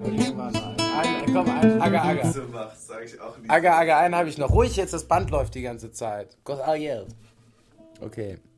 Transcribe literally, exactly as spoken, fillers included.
Okay, warte. Ein, ein, komm, ein, Aga, Aga. So machst, sag ich auch nicht. Aga, Aga, einen habe ich noch. Ruhig jetzt, das Band läuft die ganze Zeit. Cause I yell. Okay.